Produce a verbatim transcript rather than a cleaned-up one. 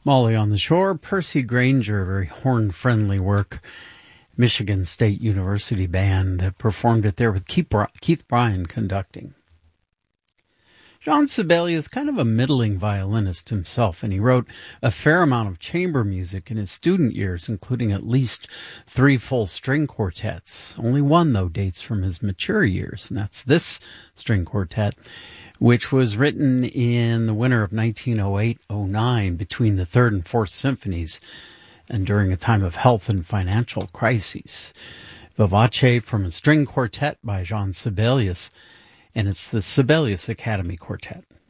Molly on the Shore, Percy Granger, very horn-friendly work. Michigan State University band uh, performed it there with Keith, Bri- Keith Bryan conducting. Jean Sibelius is kind of a middling violinist himself, and he wrote a fair amount of chamber music in his student years, including at least three full string quartets. Only one, though, dates from his mature years, and that's this string quartet, which was written in the winter of nineteen oh eight oh nine between the Third and Fourth Symphonies and during a time of health and financial crises. Vivace from a string quartet by Jean Sibelius, and it's the Sibelius Academy Quartet.